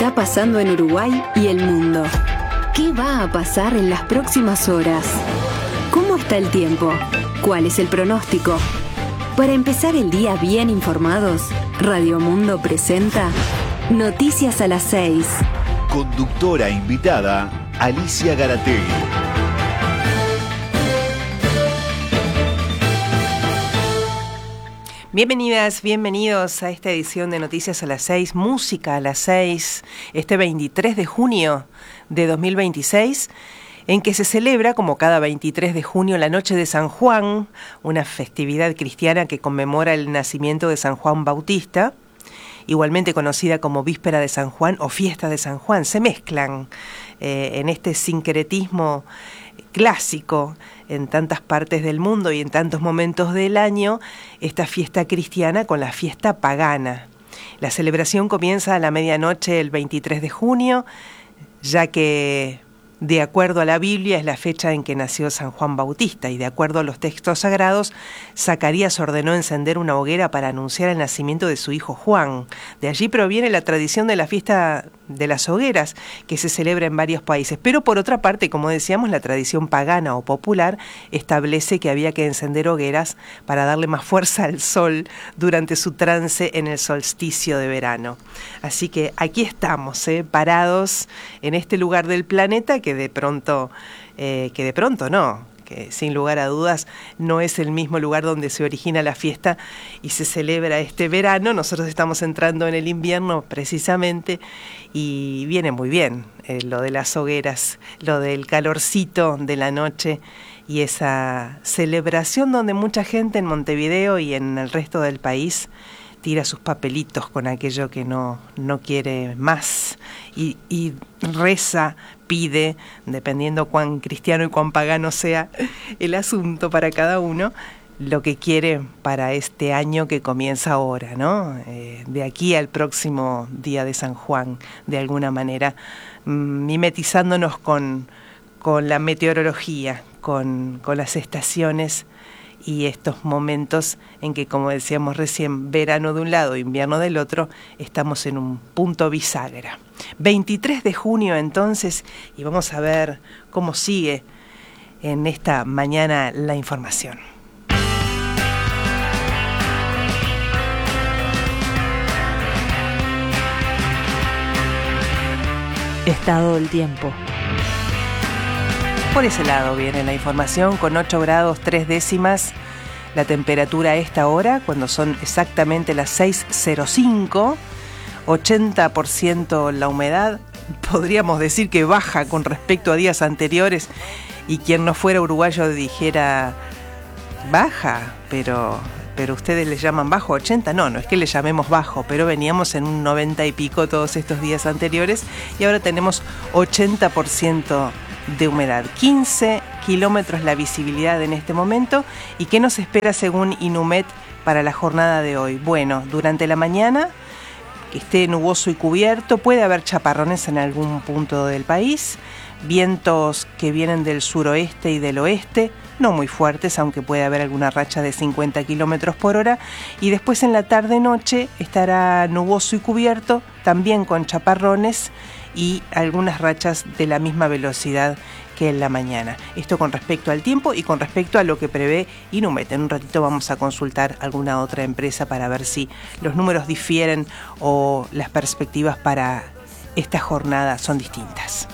está pasando en Uruguay y el mundo? ¿Qué va a pasar en las próximas horas? ¿Cómo está el tiempo? ¿Cuál es el pronóstico? Para empezar el día bien informados, Radio Mundo presenta Noticias a las 6. Conductora invitada, Alicia Garategui. Bienvenidas, bienvenidos a esta edición de Noticias a las 6, Música a las 6, este 23 de junio de 2026, en que se celebra, como cada 23 de junio, la Noche de San Juan, una festividad cristiana que conmemora el nacimiento de San Juan Bautista, igualmente conocida como Víspera de San Juan o Fiesta de San Juan. Se mezclan en este sincretismo clásico en tantas partes del mundo y en tantos momentos del año esta fiesta cristiana con la fiesta pagana. La celebración comienza a la medianoche el 23 de junio, ya que de acuerdo a la Biblia es la fecha en que nació San Juan Bautista y de acuerdo a los textos sagrados, Zacarías ordenó encender una hoguera para anunciar el nacimiento de su hijo Juan. De allí proviene la tradición de la fiesta de las hogueras que se celebra en varios países. Pero por otra parte, como decíamos, la tradición pagana o popular establece que había que encender hogueras para darle más fuerza al sol durante su trance en el solsticio de verano. Así que aquí estamos, parados en este lugar del planeta que sin lugar a dudas no es el mismo lugar donde se origina la fiesta y se celebra este verano. Nosotros estamos entrando en el invierno precisamente y viene muy bien lo de las hogueras, lo del calorcito de la noche y esa celebración donde mucha gente en Montevideo y en el resto del país tira sus papelitos con aquello que no quiere más y reza, pide, dependiendo cuán cristiano y cuán pagano sea el asunto para cada uno, lo que quiere para este año que comienza ahora, ¿no? De aquí al próximo día de San Juan, de alguna manera, mimetizándonos con la meteorología, con las estaciones y estos momentos en que, como decíamos recién, verano de un lado, invierno del otro, estamos en un punto bisagra. 23 de junio entonces, y vamos a ver cómo sigue en esta mañana la información. Estado del tiempo. Por ese lado viene la información con 8 grados 3 décimas. La temperatura a esta hora, cuando son exactamente las 6:05, 80% la humedad. Podríamos decir que baja con respecto a días anteriores y quien no fuera uruguayo dijera baja, pero ustedes le llaman bajo 80. No es que le llamemos bajo, pero veníamos en un 90 y pico todos estos días anteriores y ahora tenemos 80% de humedad, 15 kilómetros la visibilidad en este momento. ¿Y qué nos espera según Inumet para la jornada de hoy? Bueno, durante la mañana que esté nuboso y cubierto, puede haber chaparrones en algún punto del país, vientos que vienen del suroeste y del oeste, no muy fuertes, aunque puede haber alguna racha de 50 kilómetros por hora, y después en la tarde-noche estará nuboso y cubierto, también con chaparrones y algunas rachas de la misma velocidad que en la mañana. Esto con respecto al tiempo y con respecto a lo que prevé Inumet. En un ratito vamos a consultar alguna otra empresa para ver si los números difieren o las perspectivas para esta jornada son distintas.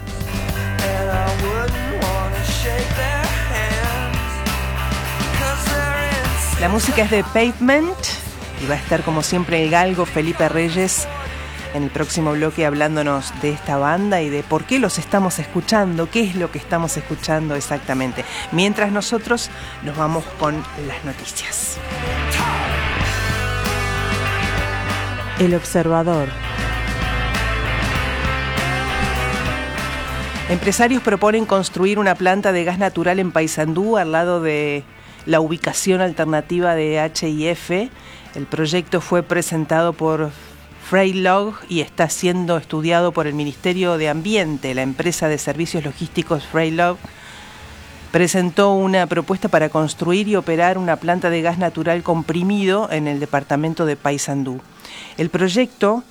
La música es de Pavement y va a estar como siempre el galgo Felipe Reyes en el próximo bloque hablándonos de esta banda y de por qué los estamos escuchando, qué es lo que estamos escuchando exactamente. Mientras nosotros nos vamos con las noticias. El Observador. Empresarios proponen construir una planta de gas natural en Paysandú al lado de la ubicación alternativa de H&F. El proyecto fue presentado por Freylog y está siendo estudiado por el Ministerio de Ambiente. La empresa de servicios logísticos Freylog presentó una propuesta para construir y operar una planta de gas natural comprimido en el departamento de Paysandú. El proyecto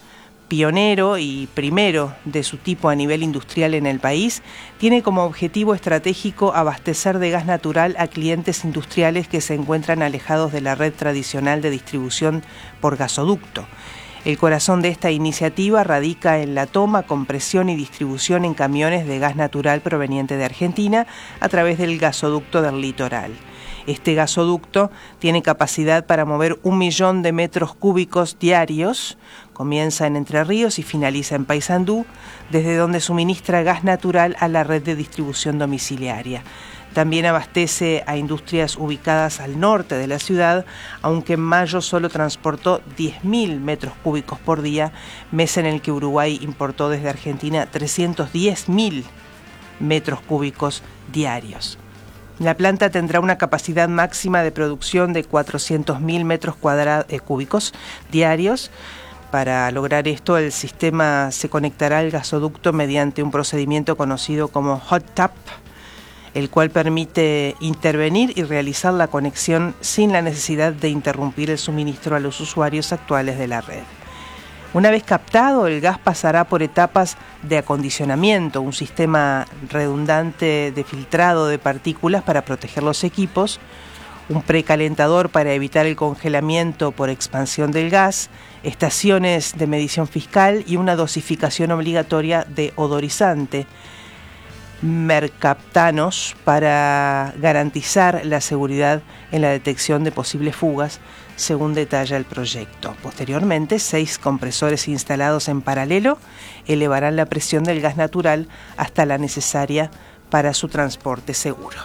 pionero y primero de su tipo a nivel industrial en el país, tiene como objetivo estratégico abastecer de gas natural a clientes industriales que se encuentran alejados de la red tradicional de distribución por gasoducto. El corazón de esta iniciativa radica en la toma, compresión y distribución en camiones de gas natural proveniente de Argentina a través del gasoducto del litoral. Este gasoducto tiene capacidad para mover 1 millón de metros cúbicos diarios, comienza en Entre Ríos y finaliza en Paysandú, desde donde suministra gas natural a la red de distribución domiciliaria. También abastece a industrias ubicadas al norte de la ciudad, aunque en mayo solo transportó 10.000 metros cúbicos por día, mes en el que Uruguay importó desde Argentina 310.000 metros cúbicos diarios. La planta tendrá una capacidad máxima de producción de 400.000 metros cúbicos diarios. Para lograr esto, el sistema se conectará al gasoducto mediante un procedimiento conocido como hot tap, el cual permite intervenir y realizar la conexión sin la necesidad de interrumpir el suministro a los usuarios actuales de la red. Una vez captado, el gas pasará por etapas de acondicionamiento, un sistema redundante de filtrado de partículas para proteger los equipos, un precalentador para evitar el congelamiento por expansión del gas, estaciones de medición fiscal y una dosificación obligatoria de odorizante, mercaptanos, para garantizar la seguridad en la detección de posibles fugas, según detalla el proyecto. Posteriormente, 6 compresores instalados en paralelo elevarán la presión del gas natural hasta la necesaria para su transporte seguro.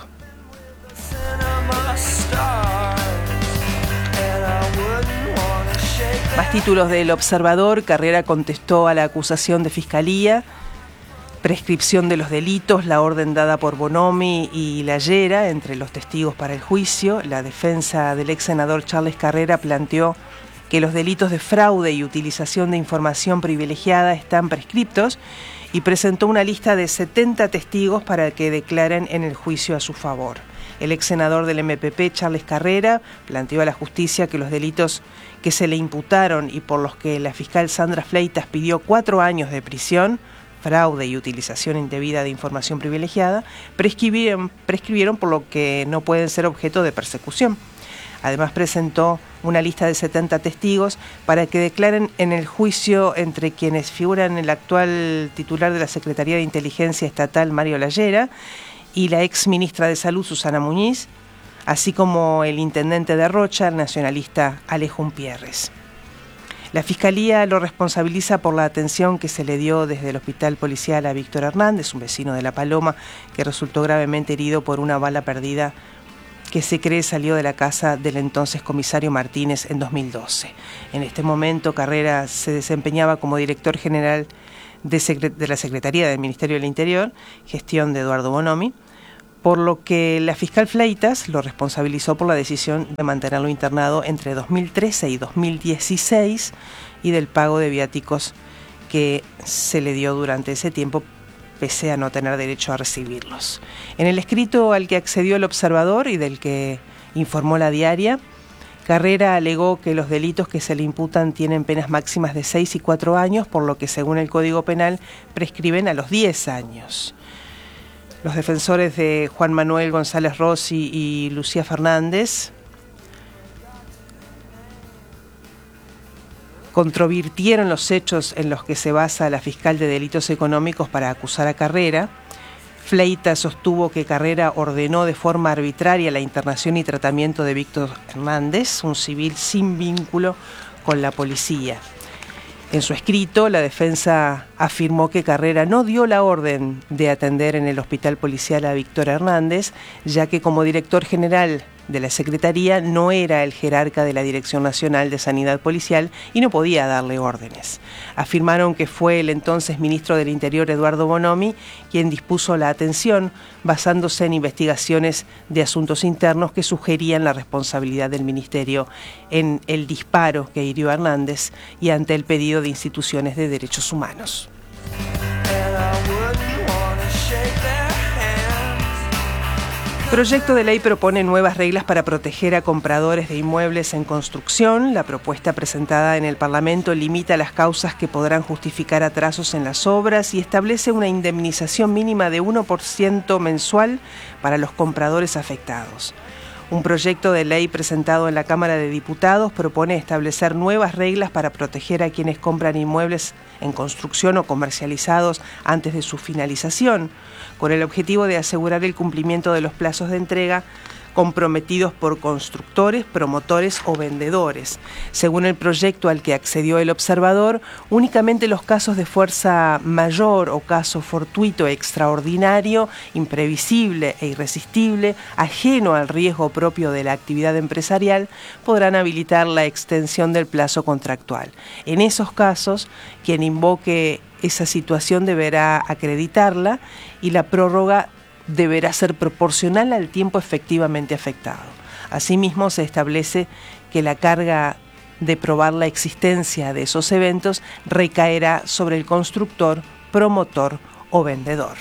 Más títulos del Observador. Carrera contestó a la acusación de Fiscalía. Prescripción de los delitos, la orden dada por Bonomi y La Llera entre los testigos para el juicio. La defensa del ex senador Charles Carrera planteó que los delitos de fraude y utilización de información privilegiada están prescriptos y presentó una lista de 70 testigos para que declaren en el juicio a su favor. El ex senador del MPP, Charles Carrera, planteó a la justicia que los delitos que se le imputaron y por los que la fiscal Sandra Fleitas pidió 4 años de prisión, fraude y utilización indebida de información privilegiada, prescribieron, por lo que no pueden ser objeto de persecución. Además, presentó una lista de 70 testigos para que declaren en el juicio, entre quienes figuran el actual titular de la Secretaría de Inteligencia Estatal, Mario La Llera, y la ex ministra de Salud, Susana Muñiz, así como el intendente de Rocha, el nacionalista Alejo Umpierres. La Fiscalía lo responsabiliza por la atención que se le dio desde el hospital policial a Víctor Hernández, un vecino de La Paloma, que resultó gravemente herido por una bala perdida que se cree salió de la casa del entonces comisario Martínez en 2012. En este momento, Carrera se desempeñaba como director general de la Secretaría del Ministerio del Interior, gestión de Eduardo Bonomi, por lo que la fiscal Fleitas lo responsabilizó por la decisión de mantenerlo internado entre 2013 y 2016 y del pago de viáticos que se le dio durante ese tiempo, pese a no tener derecho a recibirlos. En el escrito al que accedió el Observador y del que informó La Diaria, Carrera alegó que los delitos que se le imputan tienen penas máximas de 6 y 4 años, por lo que según el Código Penal prescriben a los 10 años. Los defensores de Juan Manuel González Rossi y Lucía Fernández controvirtieron los hechos en los que se basa la fiscal de delitos económicos para acusar a Carrera. Fleitas sostuvo que Carrera ordenó de forma arbitraria la internación y tratamiento de Víctor Hernández, un civil sin vínculo con la policía. En su escrito, la defensa afirmó que Carrera no dio la orden de atender en el hospital policial a Víctor Hernández, ya que como director general de la Secretaría no era el jerarca de la Dirección Nacional de Sanidad Policial y no podía darle órdenes. Afirmaron que fue el entonces ministro del Interior, Eduardo Bonomi, quien dispuso la atención basándose en investigaciones de asuntos internos que sugerían la responsabilidad del ministerio en el disparo que hirió a Hernández y ante el pedido de instituciones de derechos humanos. Proyecto de ley propone nuevas reglas para proteger a compradores de inmuebles en construcción. La propuesta presentada en el Parlamento limita las causas que podrán justificar atrasos en las obras y establece una indemnización mínima de 1% mensual para los compradores afectados. Un proyecto de ley presentado en la Cámara de Diputados propone establecer nuevas reglas para proteger a quienes compran inmuebles en construcción o comercializados antes de su finalización, con el objetivo de asegurar el cumplimiento de los plazos de entrega comprometidos por constructores, promotores o vendedores. Según el proyecto al que accedió el observador, únicamente los casos de fuerza mayor o caso fortuito extraordinario, imprevisible e irresistible, ajeno al riesgo propio de la actividad empresarial, podrán habilitar la extensión del plazo contractual. En esos casos, quien invoque esa situación deberá acreditarla y la prórroga deberá ser proporcional al tiempo efectivamente afectado. Asimismo, se establece que la carga de probar la existencia de esos eventos recaerá sobre el constructor, promotor o vendedor.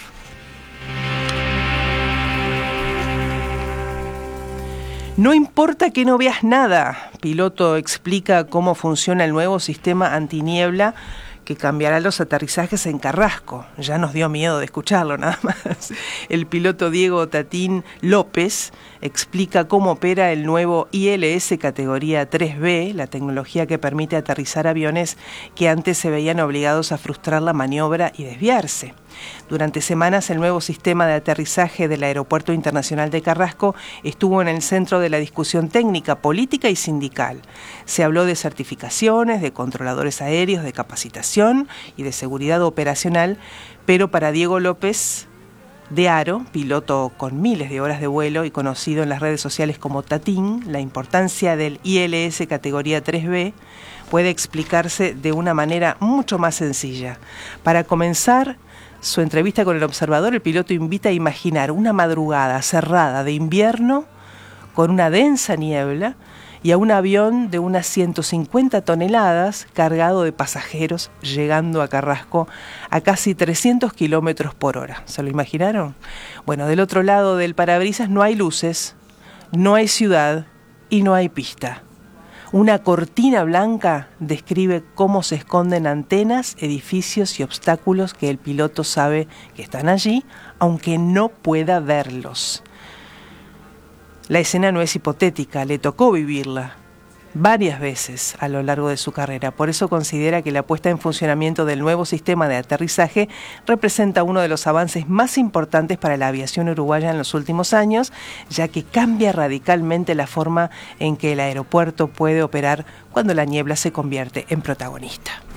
No importa que no veas nada. Piloto explica cómo funciona el nuevo sistema antiniebla que cambiará los aterrizajes en Carrasco. Ya nos dio miedo de escucharlo, nada más. El piloto Diego Tatín López explica cómo opera el nuevo ILS categoría 3B, la tecnología que permite aterrizar aviones que antes se veían obligados a frustrar la maniobra y desviarse. Durante semanas, el nuevo sistema de aterrizaje del Aeropuerto Internacional de Carrasco estuvo en el centro de la discusión técnica, política y sindical. Se habló de certificaciones, de controladores aéreos, de capacitación y de seguridad operacional, pero para Diego López de Aro, piloto con miles de horas de vuelo y conocido en las redes sociales como Tatín, la importancia del ILS categoría 3B puede explicarse de una manera mucho más sencilla. Para comenzar su entrevista con el observador, el piloto invita a imaginar una madrugada cerrada de invierno con una densa niebla y a un avión de unas 150 toneladas cargado de pasajeros llegando a Carrasco a casi 300 kilómetros por hora. ¿Se lo imaginaron? Bueno, del otro lado del parabrisas no hay luces, no hay ciudad y no hay pista. Una cortina blanca describe cómo se esconden antenas, edificios y obstáculos que el piloto sabe que están allí, aunque no pueda verlos. La escena no es hipotética, le tocó vivirla varias veces a lo largo de su carrera. Por eso considera que la puesta en funcionamiento del nuevo sistema de aterrizaje representa uno de los avances más importantes para la aviación uruguaya en los últimos años, ya que cambia radicalmente la forma en que el aeropuerto puede operar cuando la niebla se convierte en protagonista.